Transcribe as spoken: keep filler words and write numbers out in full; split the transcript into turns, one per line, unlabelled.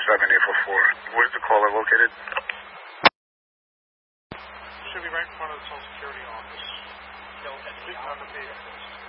seven eight four four. Where's the caller located?
Should be right in front of the Social Security office. Sitting on the pavement.